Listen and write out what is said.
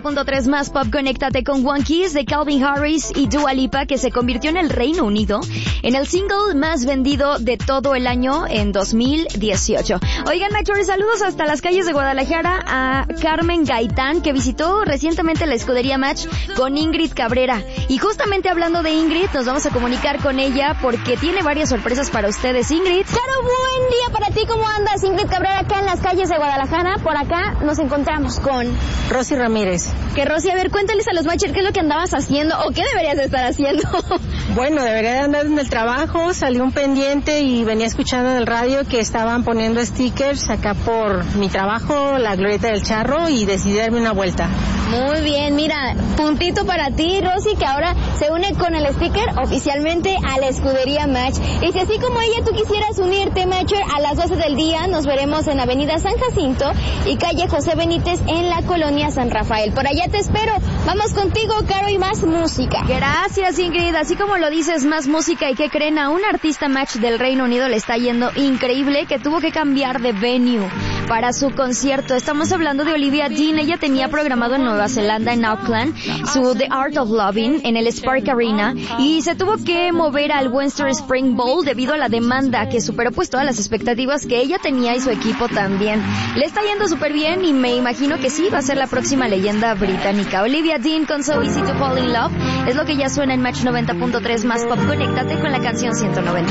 90.3 más pop, conéctate con One Kiss de Calvin Harris y Dua Lipa, que se convirtió en el Reino Unido en el single más vendido de todo el año en 2018. Oigan, Nacho, saludos hasta las calles de Guadalajara a Carmen Gaitán, que visitó recientemente la escudería Match con Ingrid Cabrera. Y justamente hablando de Ingrid, nos vamos a comunicar con ella porque tiene varias sorpresas para ustedes. Ingrid. Claro, buen día para ti. ¿Cómo andas, Ingrid Cabrera, acá en las calles de Guadalajara? Por acá nos encontramos con Rosy Ramírez. Que Rosy, a ver, cuéntales a los Matchers qué es lo que andabas haciendo o qué deberías de estar haciendo. Bueno, debería de andar en el trabajo, salió un pendiente y venía escuchando en el radio que estaban poniendo stickers acá por mi trabajo, la Glorieta del Charro, y decidí darme una vuelta. Muy bien, mira, puntito para ti, Rosy, que ahora se une con el sticker oficialmente a la escudería Match. Y si así como ella tú quisieras unirte, Matcher, a las 12 del día nos veremos en Avenida San Jacinto y calle José Benítez en la colonia San Rafael. Por allá te espero. Vamos contigo, Caro, y más música. Gracias, Ingrid. Así como lo dices, más música. ¿Y qué creen? A un artista Match del Reino Unido le está yendo increíble, que tuvo que cambiar de venue para su concierto. Estamos hablando de Olivia Dean. Ella tenía programado en Nueva Zelanda, en Auckland, su The Art of Loving en el Spark Arena, y se tuvo que mover al Western Spring Bowl debido a la demanda que superó pues todas las expectativas que ella tenía y su equipo también. Le está yendo súper bien y me imagino que sí va a ser la próxima leyenda británica. Olivia Dean con So Easy to Fall in Love es lo que ya suena en Match 90.3 más pop. Conéctate con la canción 190.